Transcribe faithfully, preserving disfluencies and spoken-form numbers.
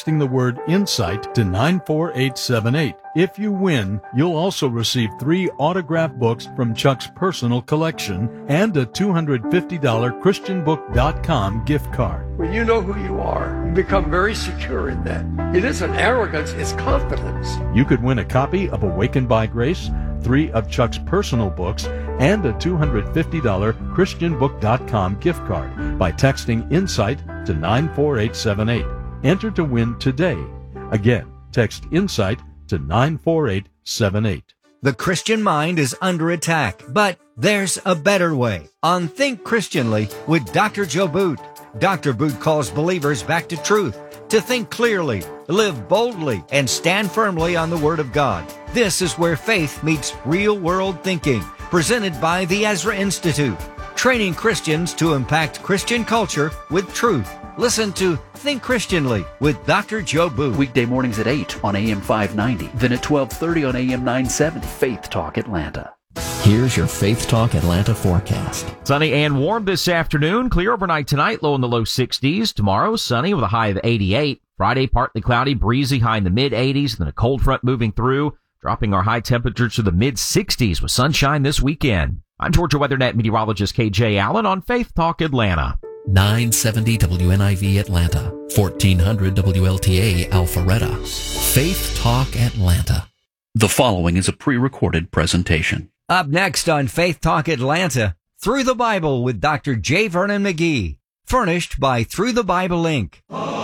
the word INSIGHT to nine four eight seven eight. If you win, you'll also receive three autographed books from Chuck's personal collection and a two hundred fifty dollars Christian Book dot com gift card. When you know who you are, you become very secure in that. It isn't arrogance, it's confidence. You could win a copy of Awakened by Grace, three of Chuck's personal books, and a two hundred fifty dollars Christian Book dot com gift card by texting INSIGHT to nine four eight seven eight. Enter to win today. Again, text INSIGHT to nine four eight seven eight. The Christian mind is under attack, but there's a better way. On Think Christianly with Doctor Joe Boot. Doctor Boot calls believers back to truth, to think clearly, live boldly, and stand firmly on the Word of God. This is where faith meets real-world thinking, presented by the Ezra Institute, training Christians to impact Christian culture with truth. Listen to Think Christianly with Doctor Joe Boot. Weekday mornings at eight on A M five ninety, then at twelve thirty on A M nine seventy. Faith Talk Atlanta. Here's your Faith Talk Atlanta forecast. Sunny and warm this afternoon. Clear overnight tonight, low in the low sixties. Tomorrow, sunny with a high of eighty-eight. Friday, partly cloudy, breezy, high in the mid-eighties. Then a cold front moving through, dropping our high temperatures to the mid-sixties with sunshine this weekend. I'm Georgia WeatherNet meteorologist K J Allen on Faith Talk Atlanta. nine seventy W N I V Atlanta, fourteen hundred W L T A Alpharetta. Faith Talk Atlanta. The following is a pre-recorded presentation. Up next on Faith Talk Atlanta, Through the Bible with Doctor J. Vernon McGee. Furnished by Through the Bible Incorporated.